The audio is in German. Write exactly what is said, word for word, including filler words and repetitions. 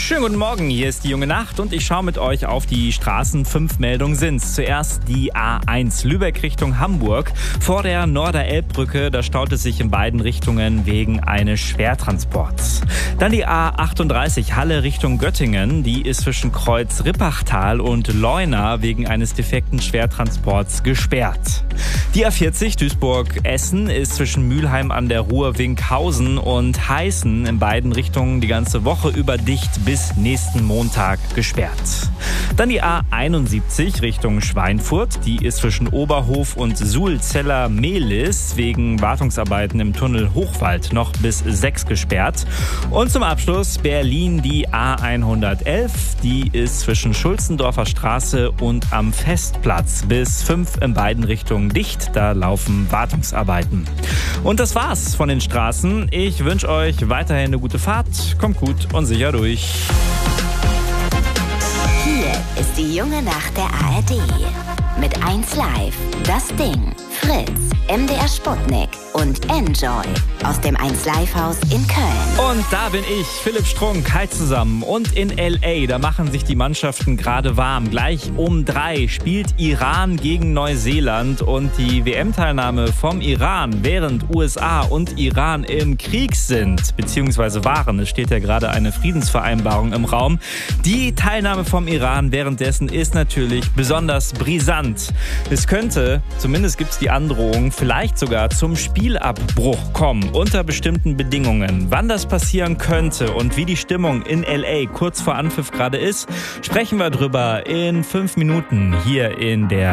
Schönen guten Morgen, hier ist die junge Nacht und ich schaue mit euch auf die Straßen. Fünf Meldungen sind's. Zuerst die A eins Lübeck Richtung Hamburg. Vor der Norderelbbrücke, da staut es sich in beiden Richtungen wegen eines Schwertransports. Dann die A achtunddreißig Halle Richtung Göttingen. Die ist zwischen Kreuz Rippachtal und Leuna wegen eines defekten Schwertransports gesperrt. Die A vierzig Duisburg-Essen ist zwischen Mülheim an der Ruhr, Winkhausen und Heißen in beiden Richtungen die ganze Woche über dicht bis nächsten Montag gesperrt. Dann die A einundsiebzig Richtung Schweinfurt. Die ist zwischen Oberhof und Suhlzeller-Mehlis wegen Wartungsarbeiten im Tunnel Hochwald noch bis sechs gesperrt. Und zum Abschluss Berlin die A hundertelf. Die ist zwischen Schulzendorfer Straße und am Festplatz bis fünf in beiden Richtungen dicht. Da laufen Wartungsarbeiten. Und das war's von den Straßen. Ich wünsche euch weiterhin eine gute Fahrt. Kommt gut und sicher durch. Hier ist die junge Nacht der A R D. Mit eins Live, Das Ding, Fritz, M D R Sputnik und Enjoy aus dem eins Live Haus in Köln. Und da bin ich, Philipp Strunk, hi zusammen. Und in L A, da machen sich die Mannschaften gerade warm. Gleich um drei spielt Iran gegen Neuseeland und die W M-Teilnahme vom Iran, während U S A und Iran im Krieg sind, beziehungsweise waren. Es steht ja gerade eine Friedensvereinbarung im Raum. Die Teilnahme vom Iran währenddessen ist natürlich besonders brisant. Es könnte, zumindest gibt es die Androhung, vielleicht sogar zum Spielabbruch kommen, unter bestimmten Bedingungen. Wann das passieren könnte und wie die Stimmung in L A kurz vor Anpfiff gerade ist, sprechen wir drüber in fünf Minuten hier in der